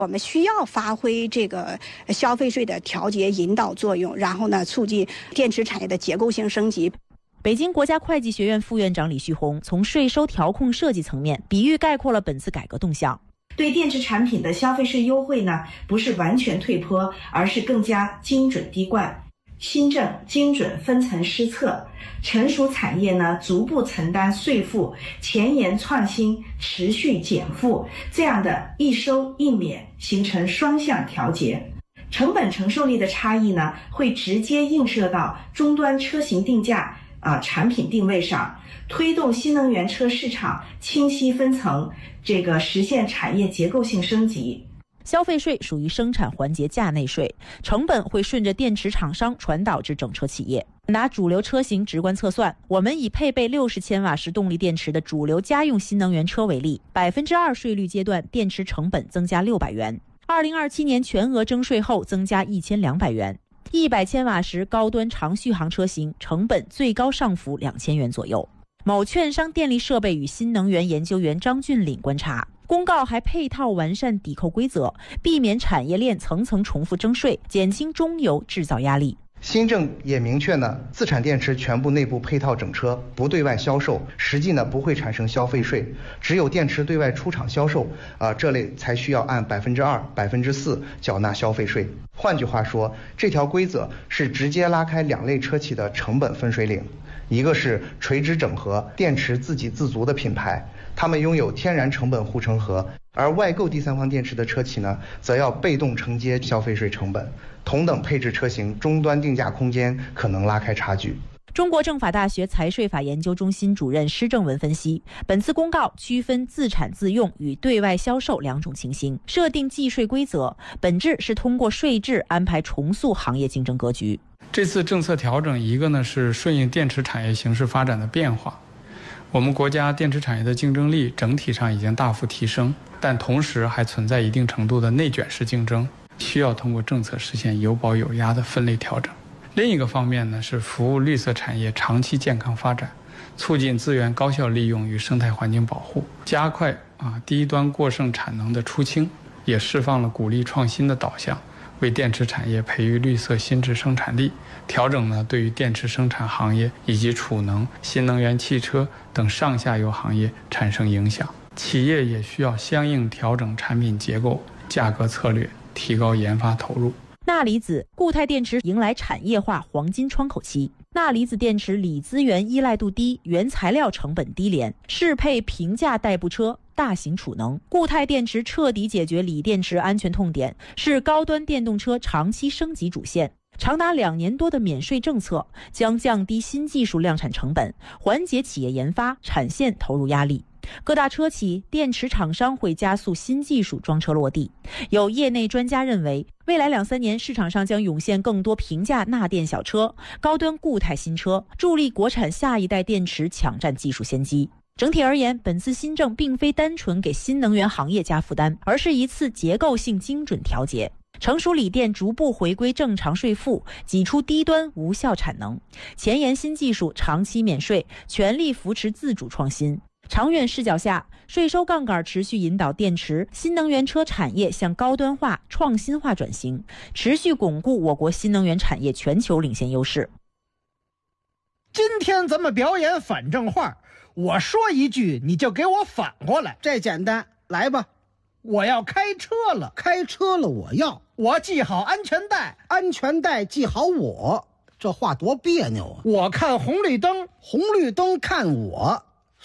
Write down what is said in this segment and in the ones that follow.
我们需要发挥这个消费税的调节引导作用，然后呢，促进电池产业的结构性升级。 北京国家会计学院副院长李旭红从税收调控设计层面比喻概括了本次改革动向。 对电池产品的消费税优惠呢，不是完全退坡，而是更加精准滴灌。新政精准分层施策，成熟产业呢逐步承担税负，前沿创新持续减负，这样的一收一免形成双向调节。成本承受力的差异呢，会直接映射到终端车型定价产品定位上，推动新能源车市场清晰分层，实现产业结构性升级。 消费税属于生产环节价内税，成本会顺着电池厂商传导至整车企业。拿主流车型直观测算，我们以配备60千瓦时动力电池的主流家用新能源车为例，2%税率阶段电池成本增加600元，2027年全额征税后增加1200元，100千瓦时高端长续航车型成本最高上浮2000元左右。某券商电力设备与新能源研究员张俊岭观察，公告还配套完善抵扣规则，避免产业链层层重复征税，减轻中游制造压力。 新政也明确呢，自产电池全部内部配套整车，不对外销售，实际呢不会产生消费税，只有电池对外出厂销售这类才需要按2%、4%缴纳消费税。换句话说，这条规则是直接拉开2类车企的成本分水岭，一个是垂直整合电池自给自足的品牌，他们拥有天然成本护城河，而外购第三方电池的车企呢，则要被动承接消费税成本。同等配置车型终端定价空间可能拉开差距。 中国政法大学财税法研究中心主任施正文分析，本次公告区分自产自用与对外销售2种情形，设定计税规则，本质是通过税制安排重塑行业竞争格局。 这次政策调整，一个呢是顺应电池产业形势发展的变化，我们国家电池产业的竞争力整体上已经大幅提升，但同时还存在一定程度的内卷式竞争，需要通过政策实现有保有压的分类调整。另一个方面呢，是服务绿色产业长期健康发展，促进资源高效利用与生态环境保护，加快低端过剩产能的出清，也释放了鼓励创新的导向，为电池产业培育绿色新质生产力。调整呢，对于电池生产行业以及储能、新能源汽车等上下游行业产生影响，企业也需要相应调整产品结构、价格策略，提高研发投入。 钠离子固态电池迎来产业化黄金窗口期。钠离子电池锂资源依赖度低，原材料成本低廉，适配平价代步车、大型储能。固态电池彻底解决锂电池安全痛点，是高端电动车长期升级主线。长达2年多的免税政策将降低新技术量产成本，缓解企业研发、产线投入压力。各大车企、电池厂商会加速新技术装车落地。有业内专家认为，未来2-3年市场上将涌现更多平价钠电小车、高端固态新车，助力国产下一代电池抢占技术先机。整体而言，本次新政并非单纯给新能源行业加负担，而是一次结构性精准调节。成熟锂电逐步回归正常税负，挤出低端无效产能，前沿新技术长期免税，全力扶持自主创新。长远视角下，税收杠杆持续引导电池、新能源车产业向高端化、创新化转型，持续巩固我国新能源产业全球领先优势。 今天咱们表演反正话，我说一句你就给我反过来。 这简单，来吧。 我要开车了， 开车了我系好安全带， 安全带系好我。这话多别扭啊！ 我看红绿灯， 红绿灯看我。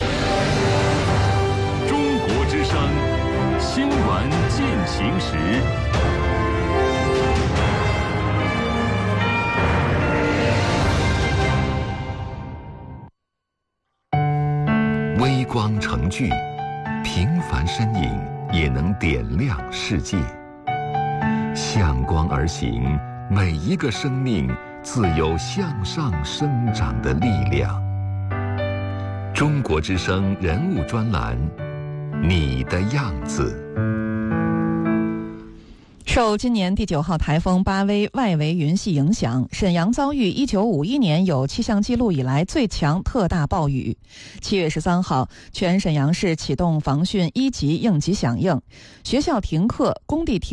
中国之声，新闻进行时。微光成炬，平凡身影也能点亮世界。向光而行，每一个生命自有向上生长的力量。中国之声人物专栏，你的样子。 受今年第9号台风巴威外围云系影响，沈阳遭遇1951年有气象记录以来最强特大暴雨。7月13号，全沈阳市启动防汛1级应急响应，学校停课，工地停